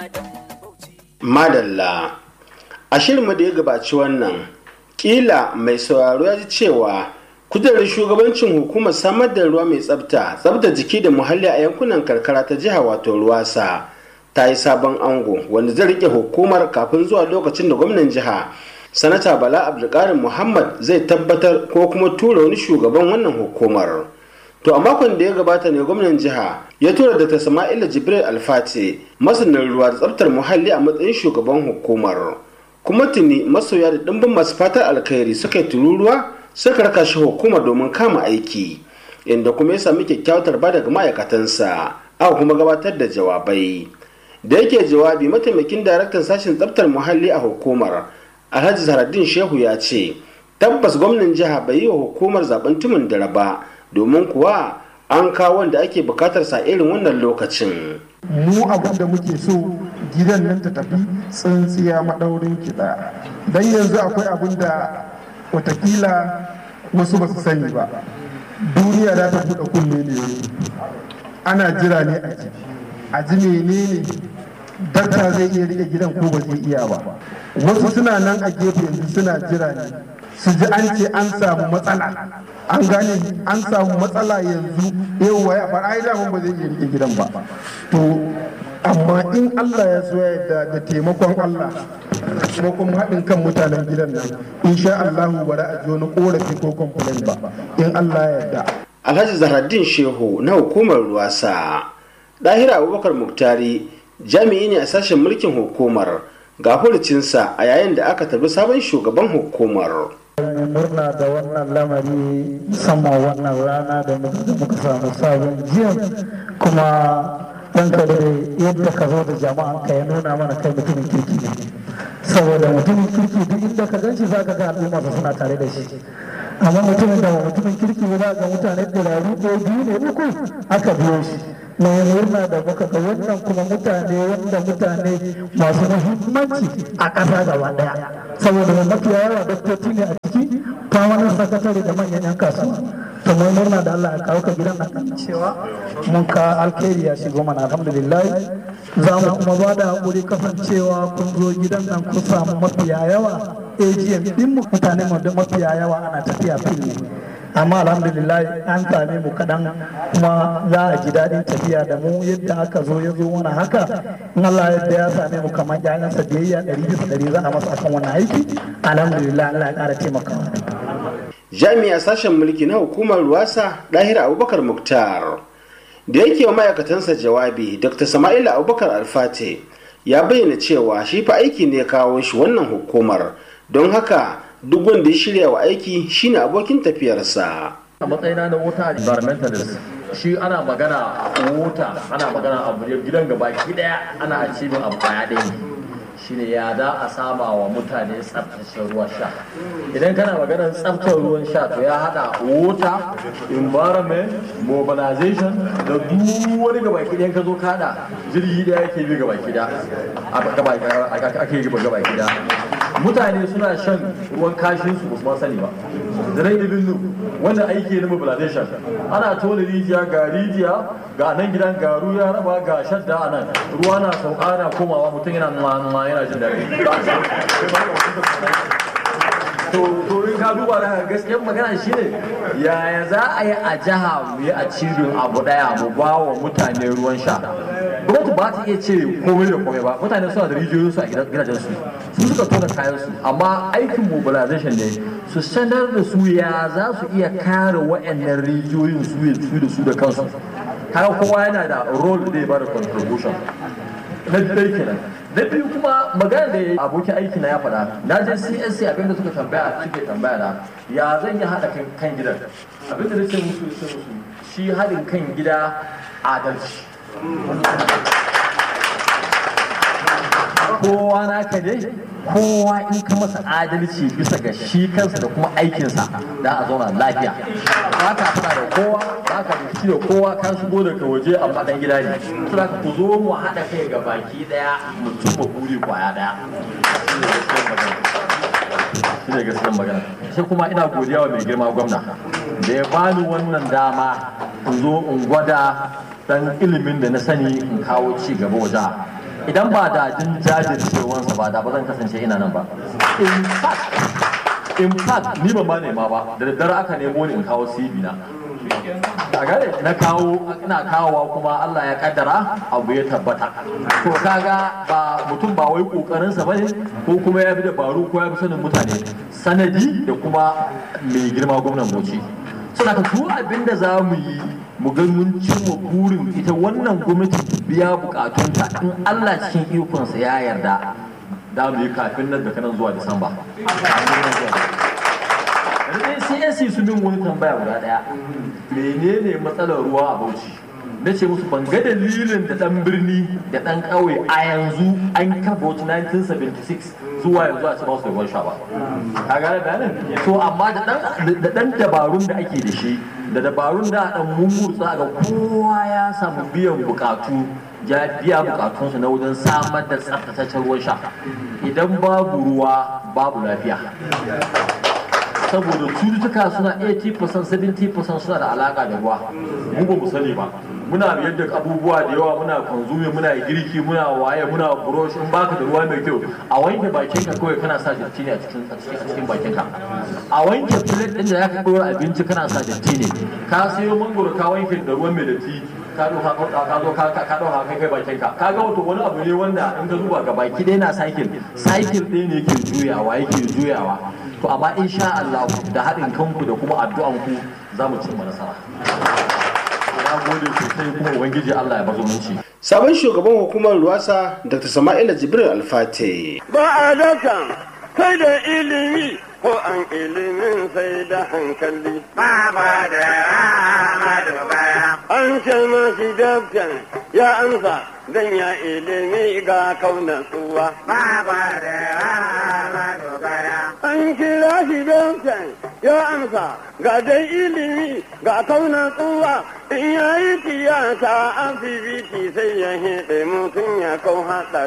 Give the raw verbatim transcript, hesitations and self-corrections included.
Madalla. A shirinmu da ya gabaci wannan, kila mai sauraro ya ji cewa kujerar shugabancin hukumar samar da ruwa mai tsabta, tsabta jiki da muhalli a yankunan karkara ta jiha wato ruwasa ta yi sabon ango wanda zai rike hukumar kafin zuwa lokacin da gwamnan jiha sanata Bala Abdulkarim Muhammad zai tabbatar ko kuma tura wani shugaban wannan hukumar. To a makon da ya gabata ne gwamnan jiha ya tura Dr. Sama'ila Jibril Alfate masanin ruwa da tsabtar muhalli a matsayin shugaban hukumar. Kuma tuni masoya da ɗimbin masu fatar alkhairi suka yi tururuwa suka raka shi hukumar domin kama aiki, inda kuma ya sami kyakkyawar tarba daga ma'aikatansa aka kuma gabatar da jawabai. Da yake jawabi, mataimakin daraktan sashen tsabtar muhalli a hukumar Alhaji Zahraddin Shehu ya ce tabbas gwamnan jiha bai yi wa hukumar zaben tumin dare ba, domin kuwa an kawo wanda ake bukatar sa irin wannan lokacin. Mu abin da muke so gidan nan ta tafi tsintsiya maɗaurin kiɗa, don yanzu akwai abin da watakila wasu ba su sani ba. Duniya za ta buɗe kunne ne, ana jira ne a ji a ji menene dakta zai iya rike gidan ko ba zai iya ba. Wasu suna nan a gefe yanzu suna jira ne su ji an ce an samu matsala, an gane an samu matsala yanzu yau ya fara ai da ba zai iya rike gidan ba. To amma in Allah ya so ya da taimakon Allah kuma kuma haɗin kan mutanen gidan nan insha Allah ba za a ji wani korafi ko complain ba in Allah ya yarda. Alhaji Zahraddin Shehu na hukumar Ruwasa. Dahira Abubakar Muktari jami'i ne a sashen mulkin hukumar, ga furucinsa a yayin da aka tarbi sabon shugaban hukumar. Murna da wannan lamari musamman wannan rana da muka samu sabon jiya, kuma ɗan da yadda ka zo da jama'an ka ya nuna mana kai mutumin kirki ne, saboda mutumin kirki duk inda ka gan shi za ka ga al'umma suna tare da shi, amma mutumin da mutumin kirki ba ga mutane ɗiraru ko biyu ne uku aka biyo shi. Mai murna da muka ga wannan kuma mutane wanda mutane masu muhimmanci a ƙasa gaba ɗaya, saboda mafiya yawa daktoci ne a ciki, famanin sakatare da manyan 'yan kasuwa. To mai murna da Allah ya kawo ka gidan nan cewa mun ka alkhairi ya shigo mana, alhamdulillah. Za mu kuma ba da haƙuri kasancewa kun zo gidan nan kun samu mafiya yawa A G M ɗin mu mutane mu da mafiya yawa ana tafiya fil ne, amma alhamdulillah an same mu kaɗan kuma za a ji daɗin tafiya da mu yadda aka zo ya zo mana haka. In Allah yadda ya same mu kamar ƴaƴansa biyayya ɗari bisa ɗari za a masa akan wannan aiki, alhamdulillah Allah ya ƙara taimakawa. Jami'a sashen mulki na hukumar Ruwasa Dahira Abubakar Muktar da yake wa ma'aikatansa jawabi, Dr. Sama'ila Abubakar Alfate ya bayyana cewa shi fa aiki ne ya kawo shi wannan hukumar, don haka duk wanda ya shirya wa aiki shine abokin tafiyarsa. A matsayina na wuta environmentalist, shi ana magana wuta, ana magana abu gidan gaba ki daya ana achieving abu daya ɗaya shine ya da a sama wa mutane tsaftace ruwan sha. Idan kana maganar tsaftar ruwan sha to ya hada wuta, environment, mobilization da duk wani gaba ki ka zo kada jirgi daya yake bi gaba ki da ake yi gaba ki da. Mutane suna shan ruwan kashin su ba sani ba. Zirai ibinu wanda aiki na mobilization, ana tona rijiya ga rijiya ga nan gidan garu ya raba ga shadda a nan, ruwa na sauka na komawa mutum yana nuna yana jin daɗi. To in ka duba da gaskiyar magana shine yaya za a yi a jiha mu yi a cibin abu daya mu ba wa mutane ruwan sha. Gwamnati ba ta iya ce komai da komai ba, mutane suna da rijiyoyinsu a gidajen su su suka tona kayan su, amma aikin mobilization ne su sanar da su ya za su iya kare wa'annan rijiyoyin su da su da kansu. Haka kowa yana da role da ya ba da contribution. Na biyu kenan. Na biyu kuma magana da abokin aiki na ya faɗa, na je C S C abinda suka tambaya suke tambaya na ya zan yi haɗa kan gidan. Abinda da ce musu musu shi haɗin kan gida adalci. Kowa naka ne, kowa in ka masa adalci bisa ga shi kansa da kuma aikinsa da a zauna lafiya. Ba ka tana da kowa, ba ka da shi da kowa, ka shigo daga waje amma dan gida ne. Su da ku zo mu haɗa kai ga baki ɗaya mu tuba buri kwaya ɗaya. Shi ne gaskiyar magana. Sai kuma ina godiya wa mai girma gwamna da ya bani wannan dama in zo in gwada dan ilimin da na sani in kawo ci gaba waje idan ba da jin jajircewansa ba da ba zan kasance ina nan ba. In fact, in fact ni ba ma nema ba, da daddare aka nemo ni in kawo C V na. A gare na kawo ina kawowa kuma Allah ya kaddara abu ya tabbata. To kaga ba mutum ba wai kokarinsa bane ko kuma ya bi dabaru ko ya bi sanin mutane, sanadi da kuma mai girma gwamnan Bauchi. Saboda duk abin da za mu yi mu ga mun cimma burin ita wannan gwamnati biya bukatunta in Allah cikin ikonsa ya yarda da mu yi kafin nan da kanan zuwa Disamba. C S C sun min wani tambaya guda daya, menene matsalar ruwa a Bauchi? Na ce musu ban ga dalilin da dan birni da dan ƙauye a yanzu an kafa Bauchi nineteen seventy-six zuwa yanzu a ci masu da ruwan sha ba. A gane bayanin? So amma da dan dabarun da ake da shi da dabarun da dan mummurtsa ga kowa ya samu biyan bukatu ya biya bukatunsu na wajen samar da tsaftataccen ruwan sha. Idan babu ruwa babu lafiya. Saboda cututtuka suna eighty percent seventy percent suna da alaka da ruwa, mu ba mu sani ba. Muna yadda abubuwa da yawa, muna konsume, muna girki, muna waye, muna brush. In baka da ruwa mai kyau a wanke bakinka kawai kana sa datti ne a cikin a cikin bakinka. A wanke plate din da ya ka dora abinci kana sa datti ne. Ka sayo mangoro ka wanke da ruwan mai datti ka zo ka ka zo ka ka dauka kai kai bakinka. Ka ga wato wani abu ne wanda in ka duba ga baki dai na cycle cycle ɗaya ne yake juyawa yake juyawa. To amma insha Allah da haɗin kanku da kuma addu'anku za mu cimma nasara. Na gode sosai kuma Ubangiji Allah ya bazo munci. Sabon shugaban hukumar Ruwasa Doctor Sama'ila Jibril Alfate. Ba a dakan sai da ilimi ko an ilimin sai da hankali. Ba ba da Ahmadu Baya. An ce mashi daktan ya amsa dan ya ilimi ga kauna tsuwa. Ba ba da Ahmadu Baya. An kira shi daktan ya amsa ga dai ilimi ga kauna tsuwa. In yayi tiyata asibiti sai ya hede mutum ya kau haɗa